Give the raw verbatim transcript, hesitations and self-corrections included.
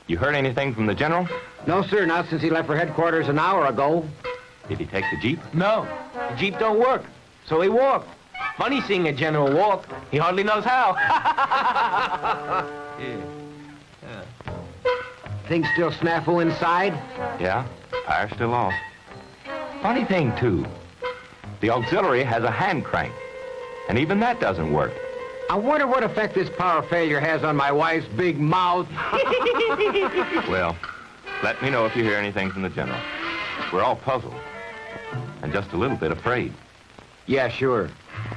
You heard anything from the General? No, sir, not since he left for headquarters an hour ago. Did he take the Jeep? No, the Jeep don't work, so he walked. Funny seeing a general walk. He hardly knows how. Yeah. Things still snafu inside? Yeah, fire's still off. Funny thing, too. The auxiliary has a hand crank, and even that doesn't work. I wonder what effect this power failure has on my wife's big mouth. Well, let me know if you hear anything from the General. We're all puzzled, and just a little bit afraid. Yeah, sure.